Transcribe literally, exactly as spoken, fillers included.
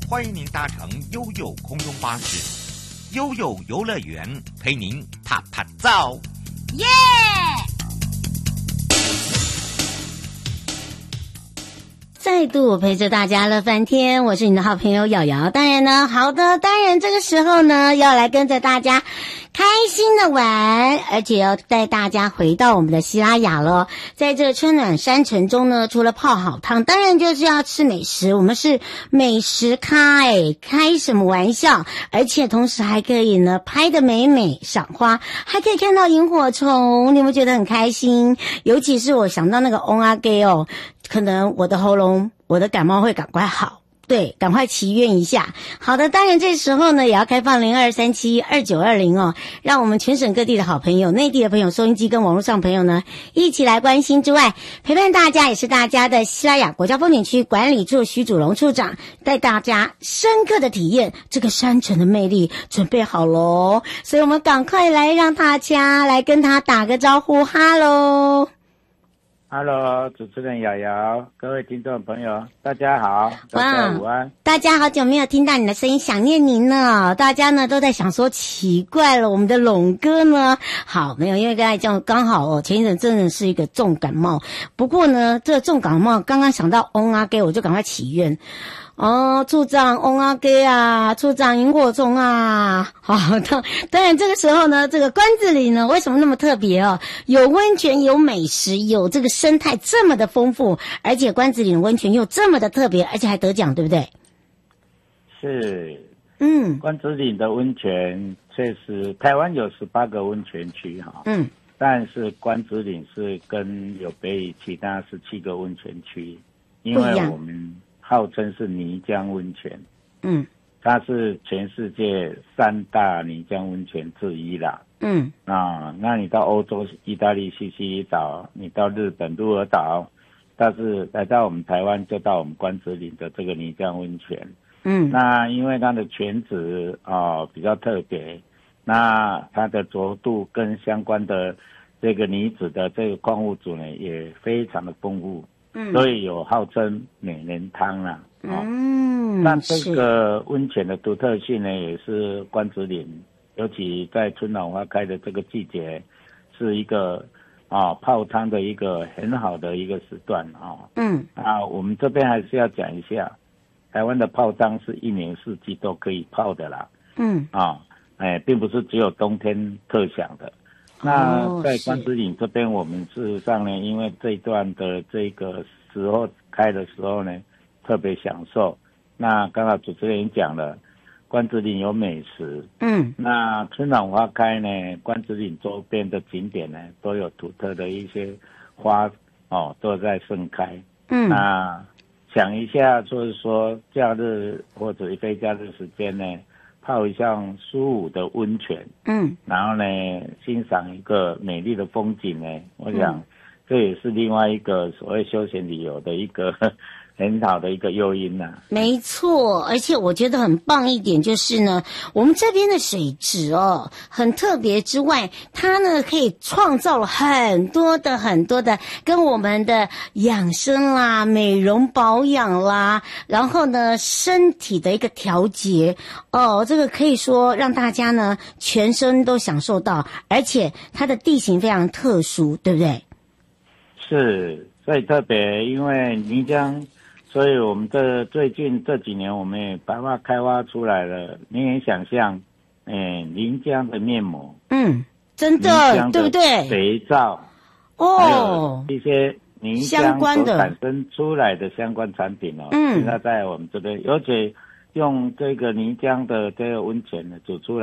欢迎您搭乘悠悠空中巴士，悠悠游乐园陪您啪啪照， 耶！再度陪着大家乐翻天，我是你的好朋友瑶瑶。当然呢，好的，当然这个时候呢，要来跟着大家开心的玩，而且要带大家回到我们的西拉雅了。在这个春暖山城中呢，除了泡好汤，当然就是要吃美食。我们是美食咖哎，开什么玩笑？而且同时还可以呢，拍得美美，赏花，还可以看到萤火虫，你们觉得很开心？尤其是我想到那个翁阿给哦，可能我的喉咙，我的感冒会赶快好。对，赶快祈愿一下。好的，当然这时候呢也要开放零二三七二九二零哦，让我们全省各地的好朋友、内地的朋友、收音机跟网络上朋友呢一起来关心之外，陪伴大家也是大家的西拉雅国家风景区管理处徐祖龙处长带大家深刻的体验这个山城的魅力，准备好咯，所以我们赶快来让大家来跟他打个招呼，哈喽。 Hello， 主持人瑶瑶，各位听众朋友，大家好，大家午安。 大家好久没有听到你的声音，想念您呢。大家呢都在想说，奇怪了，我们的龙哥呢？好，没有，因为刚才这样刚好哦，前一阵真的是一个重感冒。不过呢，这个重感冒刚刚想到翁阿给，我就赶快祈愿。哦，处长翁阿给啊，处长萤火虫啊，好的。当然这个时候呢，这个关子岭呢，为什么那么特别哦？有温泉，有美食，有这个生态这么的丰富，而且关子岭的温泉又这么的特别，而且还得奖，对不对？ 是， 嗯， 关子岭的温泉确实，台湾有十八个温泉区哈， 嗯， 但是关子岭是跟有别于其他十七个温泉区，因为我们号称是泥浆温泉， 嗯， 它是全世界三大泥浆温泉之一啦。 嗯， 啊，那你到欧洲意大利西西里岛，你到日本鹿儿岛，但是来到我们台湾就到我们关子岭的这个泥浆温泉。 嗯， 那因为它的泉质啊、呃、比较特别，那它的浊度跟相关的这个离子的这个矿物质呢也非常的丰富。嗯，所以有号称美人汤啦、啊。哦、嗯，那这个温泉的独特性呢，也是关子岭，尤其在春暖花开的这个季节，是一个啊泡汤的一个很好的一个时段啊。嗯，啊，我们这边还是要讲一下，台湾的泡汤是一年四季都可以泡的啦。嗯，啊，哎，并不是只有冬天特享的。那在关子岭这边，我们事实上呢，因为这一段的这个时候开的时候呢，特别享受。那刚好主持人讲了，关子岭有美食，嗯，那春暖花开呢，关子岭周边的景点呢，都有独特的一些花哦，都在盛开。嗯，那想一下，就是说假日或者非假日时间呢，泡一下舒服的温泉，嗯，然后呢，欣赏一个美丽的风景呢，我想、嗯、这也是另外一个所谓休闲旅游的一个很好的一个诱因呐、啊。 没错，而且我觉得很棒一点就是呢，我们这边的水质哦很特别之外，它呢可以创造了很多的很多的跟我们的养生啦、美容保养啦，然后呢身体的一个调节哦，这个可以说让大家呢全身都享受到，而且它的地形非常特殊，对不对？ 是，所以特别因为泥浆。所以我们这最近这几年，我们也把它开发出来了。你也想象，哎，临江的面膜，嗯， 真的，对不对？ 肥皂，哦，还有一些泥浆所产生出来的相关产品哦，嗯，现在在我们这边，而且用这个泥浆的这个温泉呢煮出来。